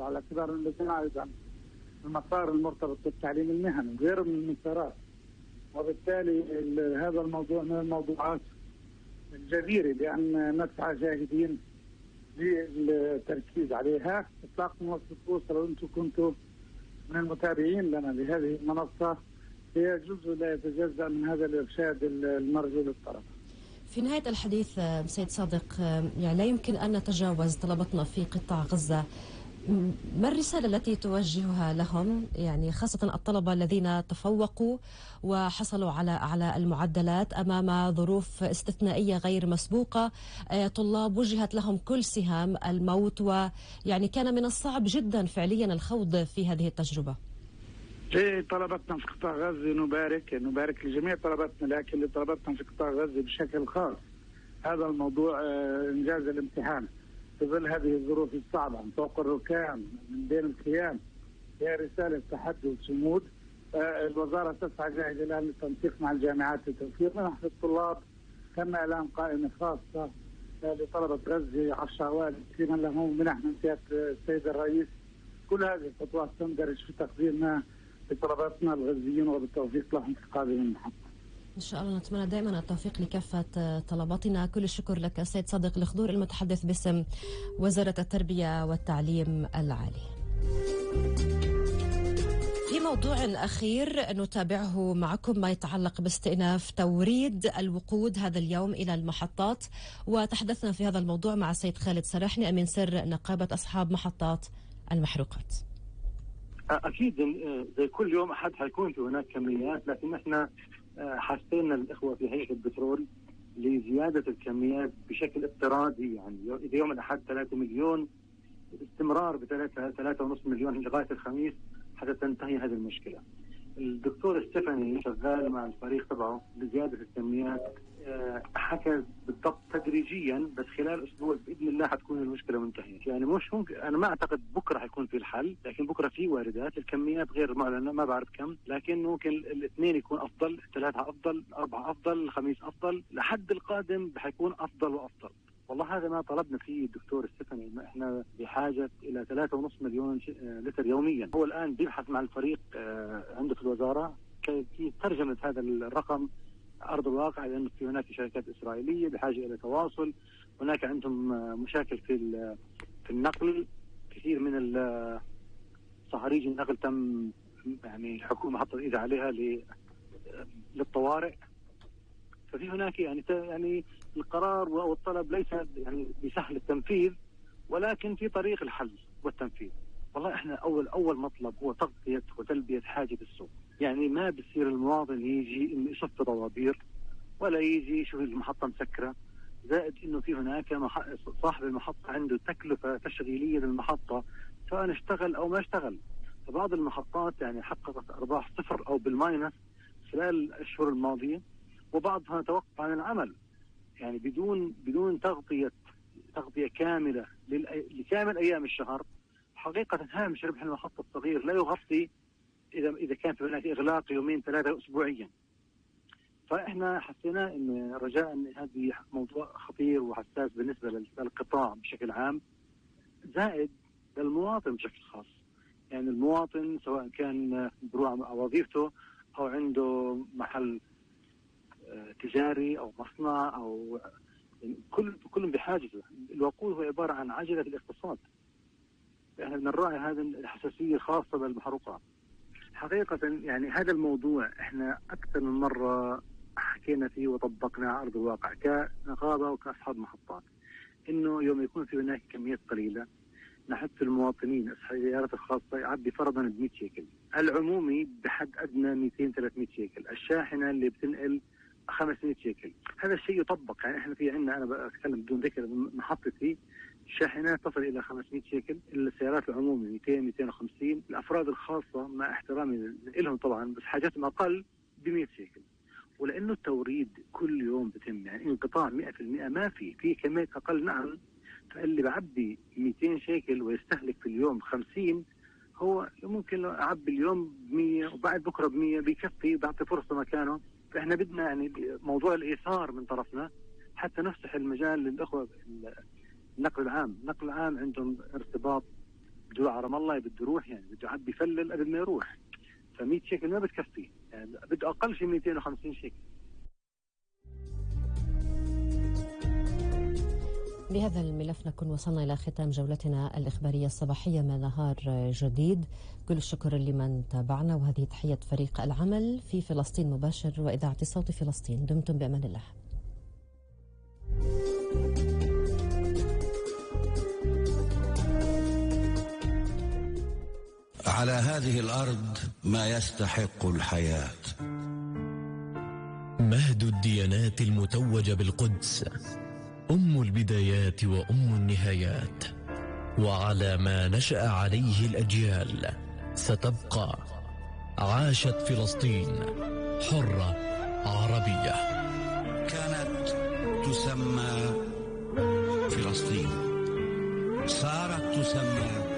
على اعتبار الذين أيضا المسار المرتبط بالتعليم المهني غير من المسارات، وبالتالي هذا الموضوع من الموضوعات الجديرة بأن نسعى جاهدين للتركيز عليها. إطلاق منصة بوصلة، وأنتم كنتوا من المتابعين لنا لهذه المنصة، هي جزء لا يتجزأ من هذا الإرشاد المرجو للطلبة. في نهاية الحديث سيد صادق، يعني لا يمكن أن نتجاوز طلبتنا في قطاع غزة. ما الرسالة التي توجهها لهم، يعني خاصة الطلبة الذين تفوقوا وحصلوا على أعلى المعدلات أمام ظروف استثنائية غير مسبوقة، طلاب وجهت لهم كل سهام الموت، ويعني كان من الصعب جدا فعليا الخوض في هذه التجربة؟ طلبتنا في قطاع غزة نبارك لجميع طلبتنا، لكن لطلبتنا في قطاع غزة بشكل خاص هذا الموضوع إنجاز الامتحان في ظل هذه الظروف الصعبة فوق الركام من بين الخيام، هي رسالة تحدي وصمود. الوزارة تسعى جاهدة الآن للتنسيق مع الجامعات لتوفير منح للطلاب، تم إعلان قائمة خاصة لطلبة غزة 10 أوائل في من لهم منح من سيادة السيد الرئيس. كل هذه الخطوات تندرج في تقديمنا لطلباتنا الغزيين وبالتوفيق لهم في قادم المحطة. إن شاء الله نتمنى دائما التوفيق لكافة طلباتنا. كل الشكر لك سيد صادق الخضور، المتحدث باسم وزارة التربية والتعليم العالي. في موضوع أخير نتابعه معكم ما يتعلق باستئناف توريد الوقود هذا اليوم إلى المحطات، وتحدثنا في هذا الموضوع مع السيد خالد سراحني أمين سر نقابة أصحاب محطات المحروقات. أكيد زي كل يوم أحد حيكون في هناك كميات، لكن احنا حسينا الإخوة في هيئة البترول لزيادة الكميات بشكل اضطرادي. يعني إذا يوم الأحد 3 مليون، استمرار ب3.5 مليون لغاية الخميس حتى تنتهي هذه المشكلة. الدكتور ستيفاني شغال مع الفريق تبعه لزيادة الكميات، حكى بالضبط تدريجيا، بس خلال أسبوع بإذن الله حتكون المشكلة منتهية. يعني مش ممكن، أنا ما أعتقد بكرة حيكون في الحل، لكن بكرة في واردات، الكميات غير معلنة ما بعرف كم، لكن ممكن الاثنين يكون أفضل، الثلاثة أفضل، الأربعة أفضل، الخميس أفضل، لحد القادم حيكون أفضل وأفضل. والله هذا ما طلبنا فيه الدكتور ستيفاني، احنا بحاجة إلى 3.5 مليون لتر يوميا. هو الآن بيبحث مع الفريق عنده في الوزارة كيف ترجمة هذا الرقم أرض الواقع، لأنه في هناك شركات إسرائيلية بحاجة إلى تواصل، هناك عندهم مشاكل في النقل، كثير من صهاريج النقل تم يعني الحكومة حطت إيدها عليها للطوارئ. ففي هناك يعني القرار والطلب ليس يعني بسهل التنفيذ، ولكن في طريق الحل والتنفيذ. والله احنا اول مطلب هو تغطية وتلبية حاجة السوق. يعني ما بصير المواطن يجي انه يصف طوابير ولا يجي يشوف المحطة مسكرة، زائد انه في هناك صاحب المحطة عنده تكلفة تشغيلية للمحطة سواء اشتغل او ما اشتغل. فبعض المحطات يعني حققت ارباح صفر او بالماينس خلال الاشهر الماضية، وبعضها توقف عن العمل يعني بدون تغطية كاملة لكامل أيام الشهر. حقيقة هامش ربح المحطة الصغير لا يغطي إذا كان في هناك إغلاق 2-3 أسبوعيا. فإحنا حسينا إن رجاء إن هذه موضوع خطير وحساس بالنسبة للقطاع بشكل عام، زائد للمواطن بشكل خاص. يعني المواطن سواء كان بروح على وظيفته أو عنده محل تجاري أو مصنع أو كل بحاجة. الوقود هو عبارة عن عجلة الاقتصاد. احنا بنراعي هذه الحساسية الخاصة بالمحروقات. حقيقة يعني هذا الموضوع احنا أكثر من مرة حكينا فيه وطبقناه على أرض الواقع كنقابة وكأصحاب محطات، إنه يوم يكون في هناك كميات قليلة نحث المواطنين السيارات الخاصة يعبي فرضا ب100 شيكل، العمومي بحد أدنى 200-300 شيكل، الشاحنة اللي بتنقل 500 شيكل. هذا الشيء يطبق. يعني احنا في عندنا، انا بتكلم بدون ذكر محطتي، الشاحنات تصل الى 500 شيكل، السيارات العمومي 200-250، الافراد الخاصه مع احترامي لهم طبعا بس حاجاتهم اقل ب100 شيكل. ولانه التوريد كل يوم بتم يعني انقطاع 100%، ما في كميه اقل. نعم، فاللي بعبي 200 شيكل ويستهلك في اليوم 50 هو ممكن اعبي اليوم ب100 وبعد بكره ب100 بيكفي، بعطي فرصه مكانه. فاحنا بدنا يعني موضوع الايثار من طرفنا حتى نفتح المجال للاخوه النقل العام. النقل العام عندهم ارتباط بده يروح على رام الله، بده يروح يعني بده يعبي فلل قبل ما يروح. ف100 شيكل ما بتكفي، يعني بده اقل شيء 250 شيكل. بهذا الملف نكون وصلنا إلى ختام جولتنا الإخبارية الصباحية من نهار جديد. كل الشكر لمن تابعنا، وهذه تحية فريق العمل في فلسطين مباشر وإذاعة صوت فلسطين. دمتم بأمان الله. على هذه الأرض ما يستحق الحياة. مهد الديانات المتوجة بالقدس، أم البدايات وأم النهايات، وعلى ما نشأ عليه الأجيال ستبقى. عاشت فلسطين حرة عربية. كانت تسمى فلسطين، صارت تسمى